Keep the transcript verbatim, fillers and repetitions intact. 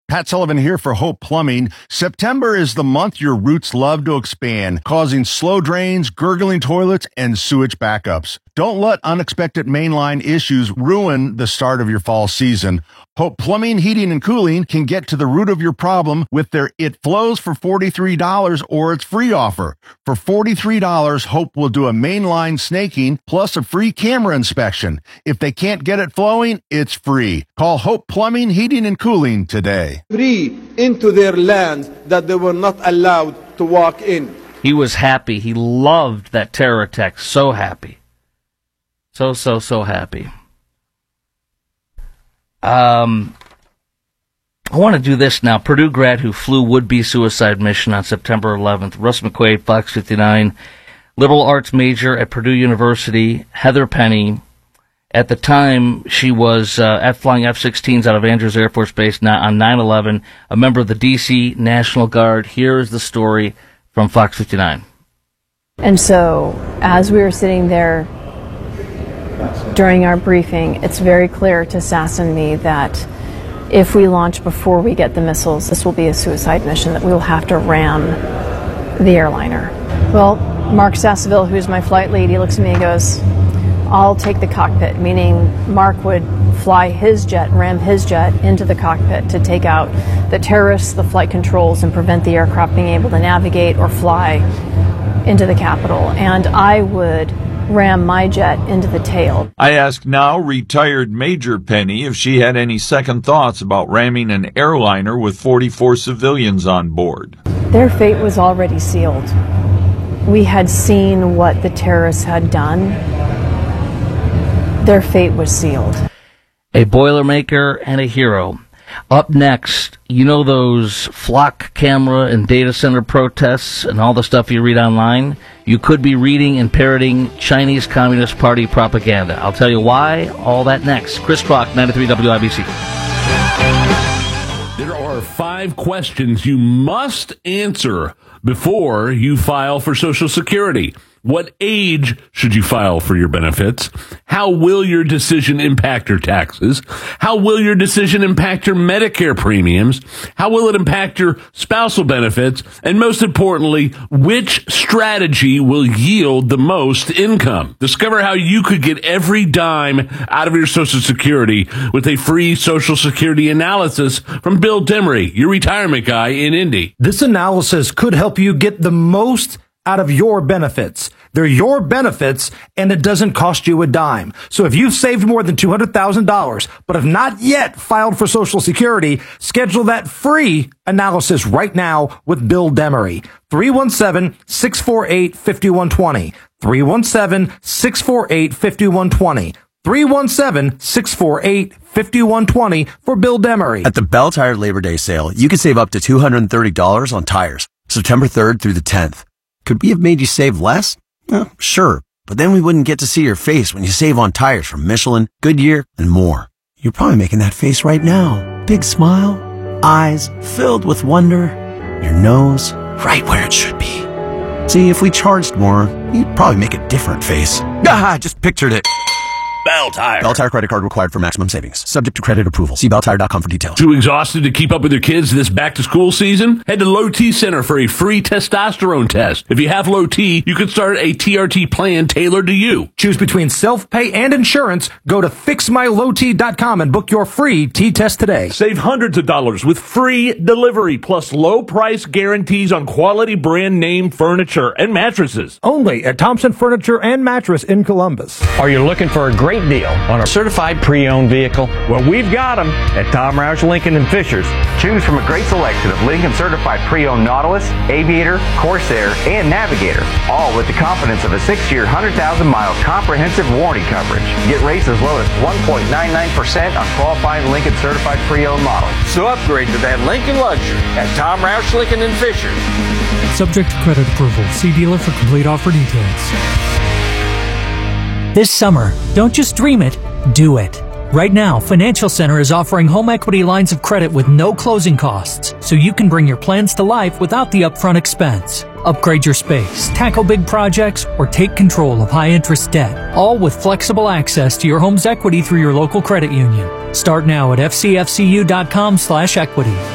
Pat Sullivan here for Hope Plumbing. September is the month your roots love to expand, causing slow drains, gurgling toilets, and sewage backups. Don't let unexpected mainline issues ruin the start of your fall season. Hope Plumbing, Heating, and Cooling can get to the root of your problem with their It Flows for forty-three dollars or its free offer. For forty-three dollars, Hope will do a mainline snaking plus a free camera inspection. If they can't get it flowing, it's free. Call Hope Plumbing, Heating, and Cooling today. Free into their land that they were not allowed to walk in. He was happy. He loved that terror attack. So happy. So, so, so happy. Um, I want to do this now. Purdue grad who flew would-be suicide mission on September eleventh. Russ McQuaid, Fox fifty-nine. Liberal arts major at Purdue University. Heather Penny. At the time, she was uh, at flying F sixteens out of Andrews Air Force Base on nine eleven, a member of the D C National Guard. Here is the story from Fox fifty-nine. And so, as we were sitting there during our briefing, it's very clear to Sass and me that if we launch before we get the missiles, this will be a suicide mission, that we will have to ram the airliner. Well, Mark Sasseville, who's my flight lead, he looks at me and goes, I'll take the cockpit, meaning Mark would fly his jet, ram his jet into the cockpit to take out the terrorists, the flight controls, and prevent the aircraft being able to navigate or fly into the Capitol. And I would ram my jet into the tail. I asked now retired Major Penny if she had any second thoughts about ramming an airliner with forty-four civilians on board. Their fate was already sealed. We had seen what the terrorists had done. Their fate was sealed. A Boilermaker and a hero. Up next, you know those flock camera and data center protests and all the stuff you read online? You could be reading and parroting Chinese Communist Party propaganda. I'll tell you why. All that next. Chris Brock, ninety-three W I B C. There are five questions you must answer before you file for Social Security. What age should you file for your benefits? How will your decision impact your taxes? How will your decision impact your Medicare premiums? How will it impact your spousal benefits? And most importantly, which strategy will yield the most income? Discover how you could get every dime out of your Social Security with a free Social Security analysis from Bill Demery, your retirement guy in Indy. This analysis could help you get the most out of your benefits. They're your benefits, and it doesn't cost you a dime. So if you've saved more than two hundred thousand dollars, but have not yet filed for Social Security, schedule that free analysis right now with Bill Demery. three one seven, six four eight, five one two zero. three one seven, six four eight, five one two zero. three one seven, six four eight, five one two zero for Bill Demery. At the Bell Tire Labor Day sale, you can save up to two hundred thirty dollars on tires, September third through the tenth. Could we have made you save less? Well, sure, but then we wouldn't get to see your face when you save on tires from Michelin, Goodyear, and more. You're probably making that face right now. Big smile, eyes filled with wonder, your nose right where it should be. See, if we charged more, you'd probably make a different face. Ah, I just pictured it. Bell Tire. Bell Tire credit card required for maximum savings. Subject to credit approval. See bell tire dot com for details. Too exhausted to keep up with your kids this back-to-school season? Head to Low T Center for a free testosterone test. If you have low T, you can start a T R T plan tailored to you. Choose between self-pay and insurance. Go to fix my low t dot com and book your free T-test today. Save hundreds of dollars with free delivery plus low price guarantees on quality brand name furniture and mattresses. Only at Thompson Furniture and Mattress in Columbus. Are you looking for a great deal on a certified pre-owned vehicle? Well, we've got them at Tom Roush Lincoln and Fishers. Choose from a great selection of Lincoln certified pre-owned Nautilus, Aviator, Corsair, and Navigator, all with the confidence of a six-year, one hundred thousand mile comprehensive warranty coverage. Get rates as low as one point nine nine percent on qualifying Lincoln certified pre-owned models. So upgrade to that Lincoln luxury at Tom Roush Lincoln and Fishers. Subject to credit approval. See dealer for complete offer details. This summer, don't just dream it, do it. Right now, Financial Center is offering home equity lines of credit with no closing costs, so you can bring your plans to life without the upfront expense. Upgrade your space, tackle big projects, or take control of high-interest debt, all with flexible access to your home's equity through your local credit union. Start now at f c f c u dot com slash equity.